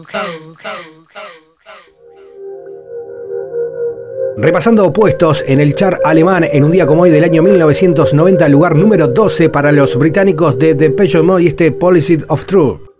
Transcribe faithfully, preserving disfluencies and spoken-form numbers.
Repasando opuestos en el chart alemán en un día como hoy del año mil novecientos noventa, lugar número doce para los británicos de Depeche Mode y este Policy of Truth.